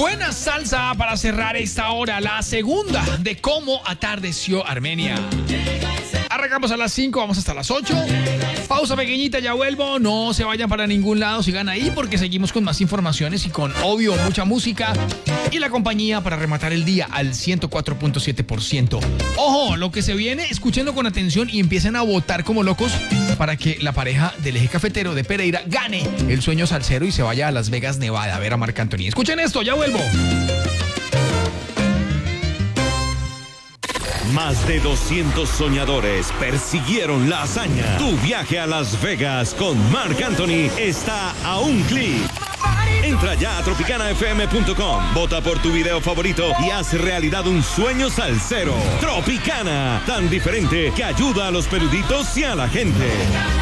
Buena salsa para cerrar esta hora, la segunda de Cómo atardeció Armenia. Arrancamos a las 5, vamos hasta las 8. Pausa pequeñita, ya vuelvo. No se vayan para ningún lado, sigan ahí porque seguimos con más informaciones y con, obvio, mucha música y la compañía para rematar el día al 104.7%. Ojo, lo que se viene, escúchenlo con atención y empiecen a votar como locos para que la pareja del eje cafetero de Pereira gane el sueño salsero y se vaya a Las Vegas, Nevada, a ver a Marc Anthony. Escuchen esto, ya vuelvo. Más de 200 soñadores persiguieron la hazaña. Tu viaje a Las Vegas con Marc Anthony está a un clic. Entra ya a tropicanafm.com, vota por tu video favorito y haz realidad un sueño salsero. Tropicana, tan diferente que ayuda a los peluditos y a la gente.